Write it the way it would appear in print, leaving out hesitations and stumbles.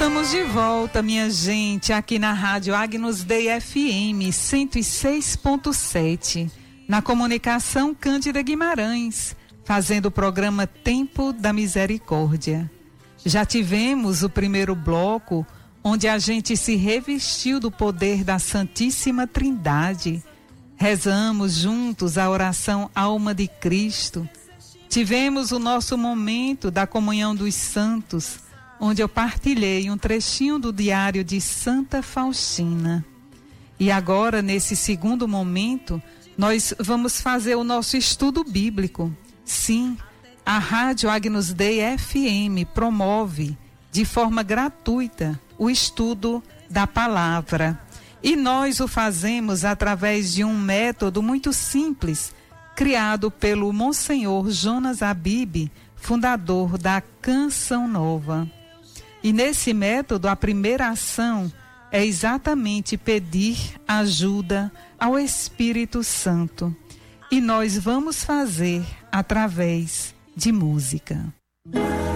Estamos de volta, minha gente, aqui na Rádio Agnus Dei FM 106.7, na comunicação Cândida Guimarães, fazendo o programa Tempo da Misericórdia. Já tivemos o primeiro bloco, onde a gente se revestiu do poder da Santíssima Trindade. Rezamos juntos a oração Alma de Cristo. Tivemos o nosso momento da comunhão dos santos, onde eu partilhei um trechinho do diário de Santa Faustina. E agora, nesse segundo momento, nós vamos fazer o nosso estudo bíblico. Sim, a Rádio Agnus Dei FM promove de forma gratuita o estudo da palavra. E nós o fazemos através de um método muito simples, criado pelo Monsenhor Jonas Abib, fundador da Canção Nova. E nesse método, a primeira ação é exatamente pedir ajuda ao Espírito Santo. E nós vamos fazer através de música.